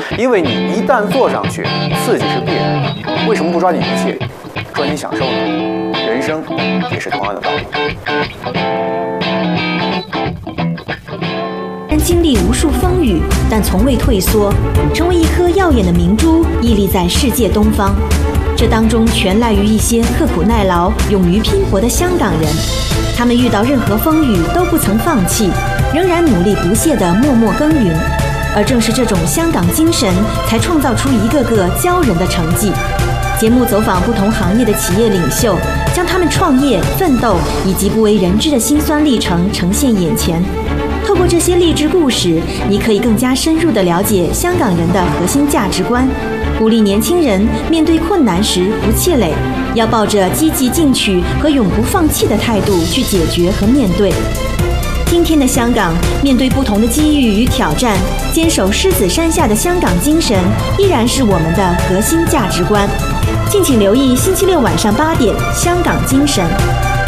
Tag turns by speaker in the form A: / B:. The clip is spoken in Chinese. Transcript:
A: 因为你一旦坐上去，刺激是必然的。为什么不抓紧一切，抓紧享受呢？人生也是同样的道理。
B: 经历无数风雨，但从未退缩，成为一颗耀眼的明珠，屹立在世界东方。这当中全赖于一些刻苦耐劳、勇于拼搏的香港人。他们遇到任何风雨都不曾放弃，仍然努力不懈地默默耕耘。而正是这种香港精神，才创造出一个个骄人的成绩。节目走访不同行业的企业领袖，将他们创业、奋斗以及不为人知的辛酸历程呈现眼前。透过这些励志故事，你可以更加深入地了解香港人的核心价值观，鼓励年轻人面对困难时不气馁，要抱着积极进取和永不放弃的态度去解决和面对。今天的香港，面对不同的机遇与挑战，坚守狮子山下的香港精神，依然是我们的核心价值观。敬请留意星期六晚上8点，《香港精神》。